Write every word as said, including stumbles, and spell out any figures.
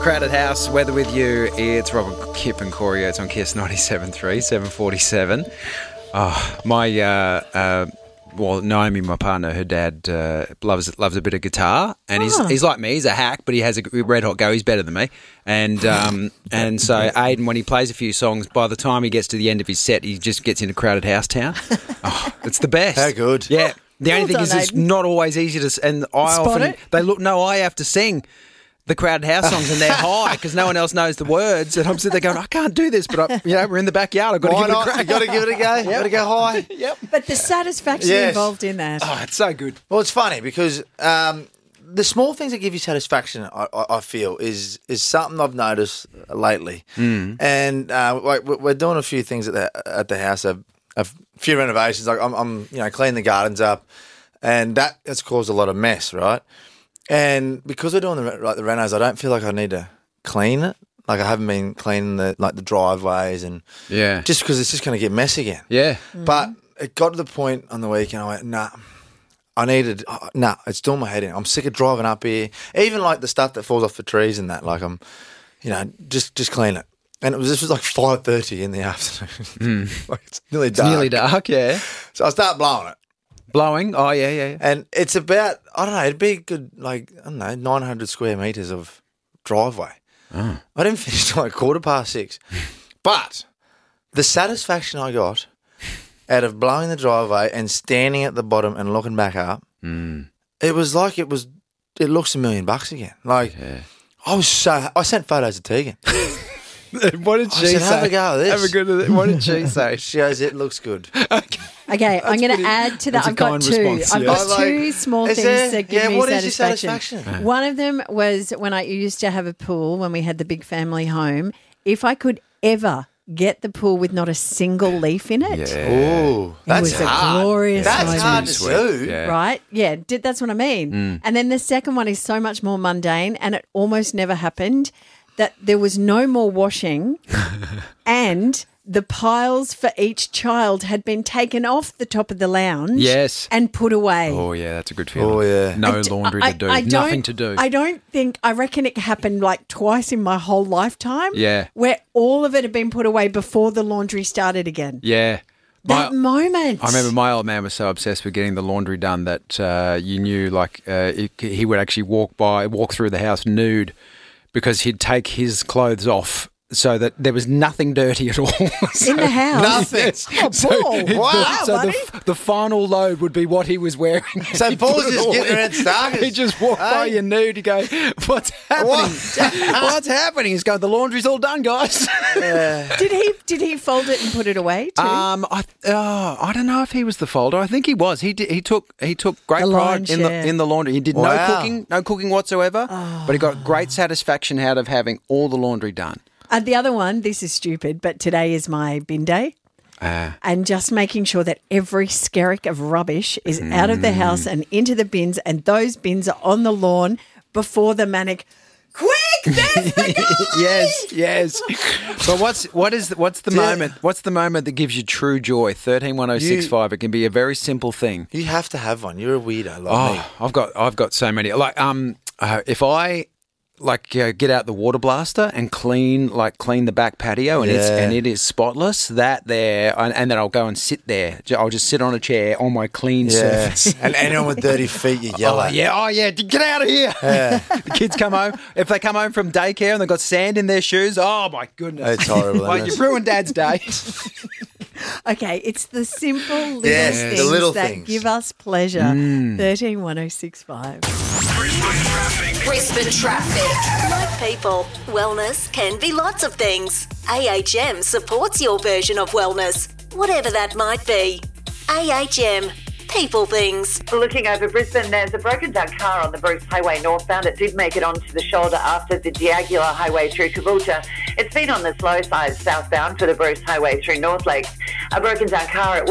Crowded House, Weather with you. It's Robert, Kip and Corey. It's on Kiss ninety-seven point three, seven forty-seven. Oh, my, uh, uh, well, Naomi, my partner, her dad uh, loves loves a bit of guitar. And he's Oh. he's like me. He's a hack, but he has a red hot go. He's better than me. And um, and so Aiden, when he plays a few songs, by the time he gets to the end of his set, he just gets into Crowded House Town. Oh, it's the best. How good. Yeah. The Well only thing done, is, it's Aiden. not always easy to. s- And I Spot often it? they look. No, I have to sing the Crowded House songs, and they're high because no one else knows the words. And I'm sitting there going, I can't do this, but I, you know, we're in the backyard. I've got to Why give it a not? crack. You got to give it a go. You got to go high. Yep. But the satisfaction Yes. involved in that. Oh, it's so good. Well, it's funny because um, the small things that give you satisfaction, I, I, I feel, is is something I've noticed lately. Mm. And uh, like we- we're doing a few things at the at the house. A, a few renovations. Like I'm, I'm, you know, cleaning the gardens up, and that has caused a lot of mess, right? And because we're doing the re- like the renos, I don't feel like I need to clean it. Like I haven't been cleaning the like the driveways and Yeah. just because it's just going to get messy again. Yeah. But it got to the point on the weekend, I went, nah, I needed, oh, nah, it's doing my head in. I'm sick of driving up here. Even like the stuff that falls off the trees and that, like I'm, you know, just just clean it. And it was this was like five thirty in the afternoon. Like it's nearly It's dark. nearly dark, yeah. So I start blowing it. Blowing. Oh, yeah, yeah. yeah. And it's about, I don't know, it'd be a good, like, I don't know, nine hundred square metres of driveway. Oh. I didn't finish till like quarter past six. But the satisfaction I got out of blowing the driveway and standing at the bottom and looking back up, Mm. it was like it was, it looks a million bucks again. Like, Yeah. I was so, I sent photos to Tegan. What did I she said, say? have a go at this. Have a good. What did she say? She goes, it looks good. Okay, I'm going pretty- to add to that. that's a I've got kind two. response, I've yeah. got I like- two small Is things there- that give yeah, me what is your satisfaction. satisfaction? One of them was when I used to have a pool when we had the big family home. If I could ever get the pool with not a single leaf in it, Ooh, that's was a hard. glorious That's moment. hard to Sweet. do. Yeah. right? Yeah, did, that's what I mean. And then the second one is so much more mundane, and it almost never happened. That there was no more washing, and the piles for each child had been taken off the top of the lounge, Yes. and put away. Oh, yeah, that's a good feeling. Oh, yeah. No I d- laundry I- to do. I don't- Nothing to do. I don't think, I reckon it happened like twice in my whole lifetime. Yeah. Where all of it had been put away before the laundry started again. yeah. That My- moment. I remember my old man was so obsessed with getting the laundry done that uh, you knew, like, uh, he, he would actually walk by, walk through the house nude because he'd take his clothes off so that there was nothing dirty at all. So- in the house. Nothing. Oh, Paul. the- Wow, so buddy. the, the final load would be what he was wearing. So He'd Paul's put it just all getting in. around starkers. He'd just walk by Hey? you nude. You go, what's happening? What? What's happening? He's going, the laundry's all done, guys. Did he did he fold it and put it away too? Um, I uh, I don't know if he was the folder. I think he was. He did, he took he took great The pride lion's in the share. in the laundry. He did no Wow. cooking, no cooking whatsoever. But he got great satisfaction out of having all the laundry done. And the other one, this is stupid, but today is my bin day. Ah. And just making sure that every skerrick of rubbish is out of the house and into the bins, and those bins are on the lawn before the manic. Quick, there's the guy! yes, yes. But what's what is the, what's the Yeah. moment? What's the moment that gives you true joy? Thirteen one zero six five. It can be a very simple thing. You have to have one. You're a weirdo like Oh, me. I've got I've got so many. Like um, uh, if I like uh, get out the water blaster and clean like clean the back patio and it's Yeah. and it is spotless. That there, and, and then I'll go and sit there. Ju- I'll just sit on a chair on my clean surface. and anyone with dirty feet, you yell Oh at. yeah, oh yeah, get out of here! the kids come home. If they come home from daycare and they've got sand in their shoes, oh my goodness, It's horrible, Like isn't you it? ruined Dad's day. Okay, it's the simple little Yes, the things little that things. give us pleasure. Thirteen one zero six five. Brisbane traffic. Like people, wellness can be lots of things. A H M supports your version of wellness, whatever that might be. A H M. People things. Looking over Brisbane, there's a broken down car on the Bruce Highway northbound. It did make it onto the shoulder after the Diagula Highway through Caboolture. It's been on the slow side southbound for the Bruce Highway through North Lakes. A broken down car at